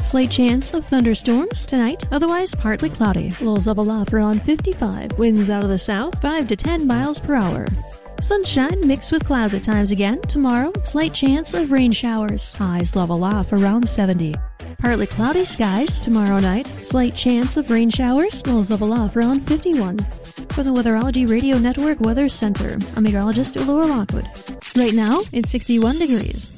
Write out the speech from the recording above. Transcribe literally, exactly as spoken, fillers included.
slight chance of thunderstorms tonight, otherwise partly cloudy. Lows of aloft around fifty-five. Winds out of the south, five to ten miles per hour. Sunshine mixed with clouds at times again. Tomorrow, slight chance of rain showers. Highs level off around seventy. Partly cloudy skies tomorrow night. Slight chance of rain showers. Lows level off around fifty-one. For the Weatherology Radio Network Weather Center, I'm meteorologist Laura Lockwood. Right now, it's sixty-one degrees.